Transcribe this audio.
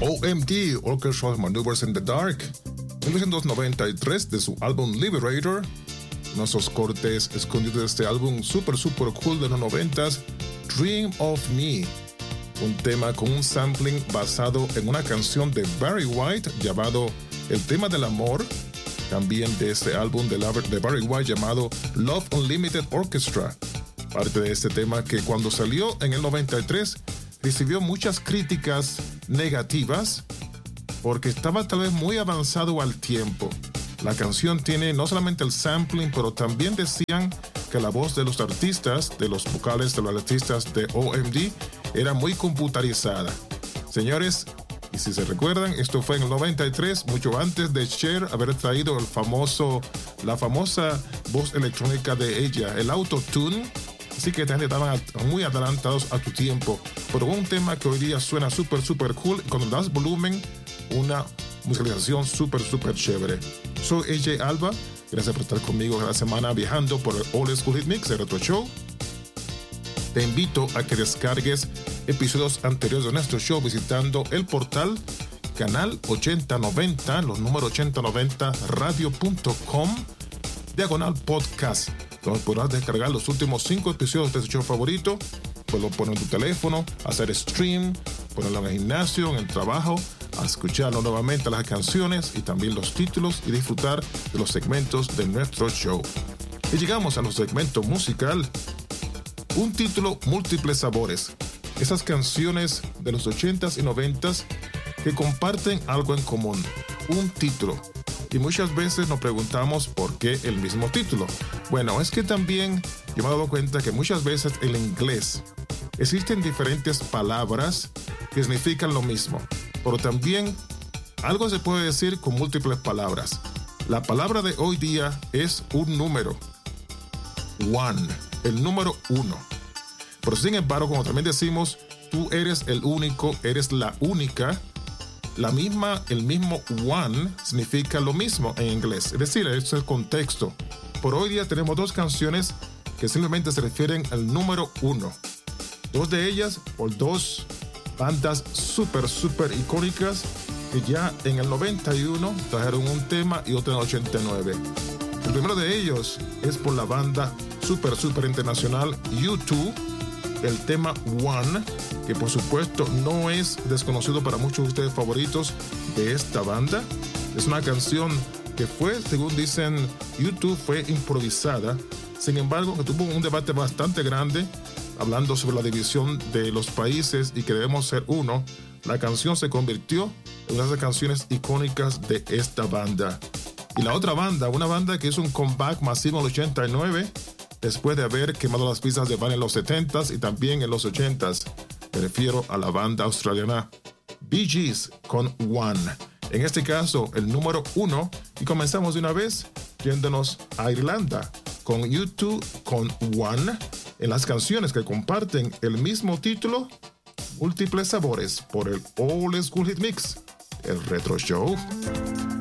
OMD, Orchestral Maneuvers in the Dark, 1993, de su álbum Liberator. Nuestros cortes escondidos de este álbum super cool de los 90s, Dream of Me, un tema con un sampling basado en una canción de Barry White llamado El tema del amor, también de este álbum de Barry White llamado Love Unlimited Orchestra. Parte de este tema que cuando salió en el 93 recibió muchas críticas negativas porque estaba tal vez muy avanzado al tiempo. La canción tiene no solamente el sampling, pero también decían que la voz de los artistas, de los vocales de los artistas de OMD, era muy computarizada. Señores, y si se recuerdan, esto fue en el 93, mucho antes de Cher haber traído la famosa voz electrónica de ella, el autotune. Así que estaban muy adelantados a tu tiempo. Pero un tema que hoy día suena súper cool. Cuando das volumen, una musicalización súper chévere. Soy AJ Alba. Gracias por estar conmigo cada semana viajando por el Old School Hit Mix, el Retro Show. Te invito a que descargues episodios anteriores de nuestro show visitando el portal canal 8090, los números 8090 radio.com/podcast, donde podrás descargar los últimos 5 episodios de tu show favorito. Puedes poner en tu teléfono, hacer stream, ponerlo en el gimnasio, en el trabajo, a escucharlo nuevamente las canciones y también los títulos y disfrutar de los segmentos de nuestro show. Y llegamos a los segmentos musical. Un título, múltiples sabores. Esas canciones de los 80s y 90s que comparten algo en común. Un título. Y muchas veces nos preguntamos por qué el mismo título. Bueno, es que también yo me he dado cuenta que muchas veces en inglés existen diferentes palabras que significan lo mismo. Pero también algo se puede decir con múltiples palabras. La palabra de hoy día es un número. One. El número 1. Pero sin embargo, como también decimos, tú eres el único, eres la única. El mismo one significa lo mismo en inglés. Es decir, eso es el contexto. Por hoy día tenemos 2 canciones que simplemente se refieren al número 1. 2 de ellas por 2 bandas súper icónicas que ya en el 91 trajeron un tema y otro en el 89. El primero de ellos es por la banda súper internacional U2, el tema One, que por supuesto no es desconocido para muchos de ustedes favoritos de esta banda. Es una canción que fue, según dicen U2, fue improvisada. Sin embargo, que tuvo un debate bastante grande hablando sobre la división de los países y que debemos ser uno. La canción se convirtió en una de las canciones icónicas de esta banda. Y la otra banda, una banda que hizo un comeback masivo en el 89, después de haber quemado las pistas de Van en los 70s y también en los 80s. Me refiero a la banda australiana Bee Gees con One. En este caso, el número 1. Y comenzamos de una vez yéndonos a Irlanda con U2 con One, en las canciones que comparten el mismo título, múltiples sabores, por el Old School Hit Mix, el Retro Show.